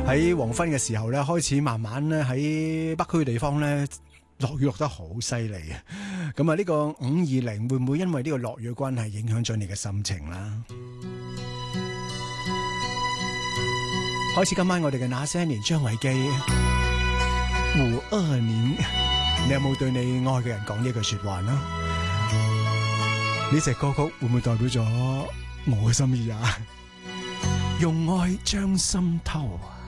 喺黃昏嘅時候咧，開始慢慢咧喺北區嘅地方咧落雨落得好犀利啊！咁啊，呢個520會唔會因為呢個落雨嘅關係影響咗你嘅心情啦？開始今晚我哋嘅那些年，張維基胡2年，你有冇對你愛嘅人講呢句說話呢？呢隻歌曲會唔會代表咗我嘅心意啊？用愛將心偷。